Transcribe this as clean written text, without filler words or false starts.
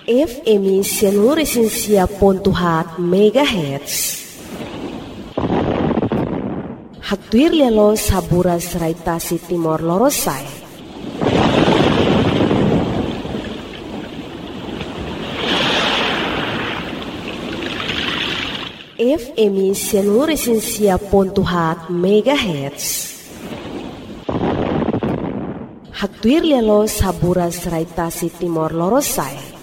FM Sianuresinsia.hat MHz. Hatuir lelo saburas raitasi Timor Lorosai. FM Sianuresinsia.hat MHz. Hatuir lelo saburas raitasi Timor Lorosai.